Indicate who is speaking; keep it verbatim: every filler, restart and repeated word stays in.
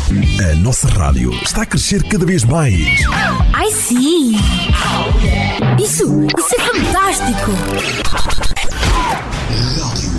Speaker 1: A nossa rádio está a crescer cada vez mais.
Speaker 2: Ai sim! Isso, isso é fantástico!